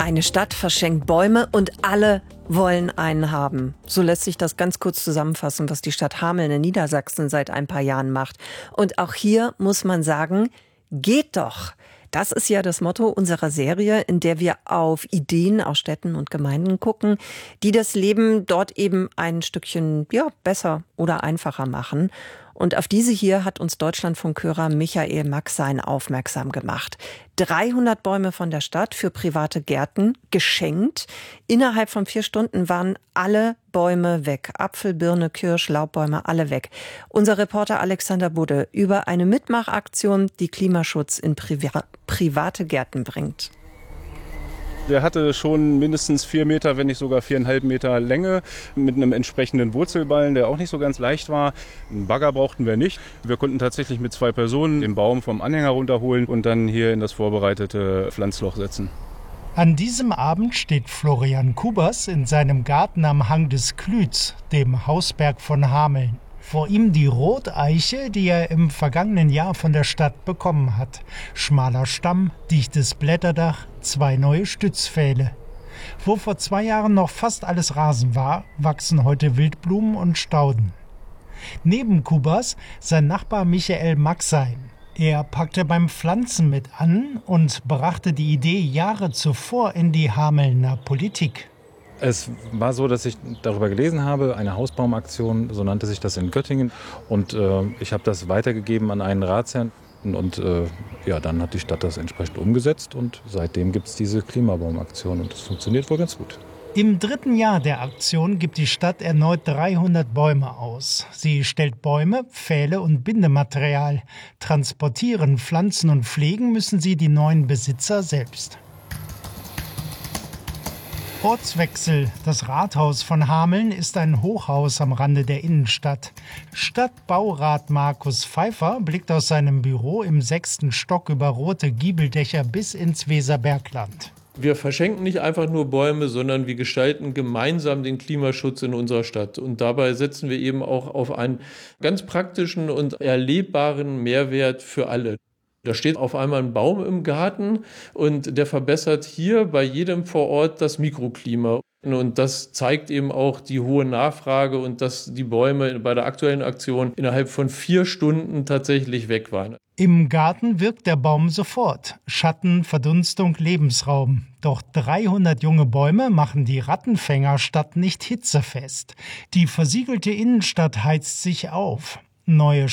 Eine Stadt verschenkt Bäume und alle wollen einen haben. So lässt sich das ganz kurz zusammenfassen, was die Stadt Hameln in Niedersachsen seit ein paar Jahren macht. Und auch hier muss man sagen, geht doch. Das ist ja das Motto unserer Serie, in der wir auf Ideen aus Städten und Gemeinden gucken, die das Leben dort eben ein Stückchen besser oder einfacher machen. Und auf diese hier hat uns Deutschlandfunkhörer Michael Maxein aufmerksam gemacht. 300 Bäume von der Stadt für private Gärten geschenkt. Innerhalb von 4 Stunden waren alle Bäume weg. Apfel, Birne, Kirsch, Laubbäume, alle weg. Unser Reporter Alexander Budde über eine Mitmachaktion, die Klimaschutz in private Gärten bringt. Der hatte schon mindestens 4 Meter, wenn nicht sogar 4,5 Meter Länge mit einem entsprechenden Wurzelballen, der auch nicht so ganz leicht war. Einen Bagger brauchten wir nicht. Wir konnten tatsächlich mit 2 Personen den Baum vom Anhänger runterholen und dann hier in das vorbereitete Pflanzloch setzen. An diesem Abend steht Florian Kubas in seinem Garten am Hang des Klüts, dem Hausberg von Hameln. Vor ihm die Roteiche, die er im vergangenen Jahr von der Stadt bekommen hat. Schmaler Stamm, dichtes Blätterdach, 2 neue Stützpfähle. Wo vor 2 Jahren noch fast alles Rasen war, wachsen heute Wildblumen und Stauden. Neben Kubas sein Nachbar Michael Maxein. Er packte beim Pflanzen mit an und brachte die Idee Jahre zuvor in die Hamelner Politik. Es war so, dass ich darüber gelesen habe, eine Hausbaumaktion, so nannte sich das in Göttingen. Und ich habe das weitergegeben an einen Ratsherrn. Und dann hat die Stadt das entsprechend umgesetzt. Und seitdem gibt es diese Klimabaumaktion. Und das funktioniert wohl ganz gut. Im 3. Jahr der Aktion gibt die Stadt erneut 300 Bäume aus. Sie stellt Bäume, Pfähle und Bindematerial. Transportieren, pflanzen und pflegen müssen sie die neuen Besitzer selbst. Ortswechsel. Das Rathaus von Hameln ist ein Hochhaus am Rande der Innenstadt. Stadtbaurat Markus Pfeiffer blickt aus seinem Büro im 6. Stock über rote Giebeldächer bis ins Weserbergland. Wir verschenken nicht einfach nur Bäume, sondern wir gestalten gemeinsam den Klimaschutz in unserer Stadt. Und dabei setzen wir eben auch auf einen ganz praktischen und erlebbaren Mehrwert für alle. Da steht auf einmal ein Baum im Garten und der verbessert hier bei jedem vor Ort das Mikroklima. Und das zeigt eben auch die hohe Nachfrage und dass die Bäume bei der aktuellen Aktion innerhalb von 4 Stunden tatsächlich weg waren. Im Garten wirkt der Baum sofort. Schatten, Verdunstung, Lebensraum. Doch 300 junge Bäume machen die Rattenfängerstadt nicht hitzefest. Die versiegelte Innenstadt heizt sich auf. Neue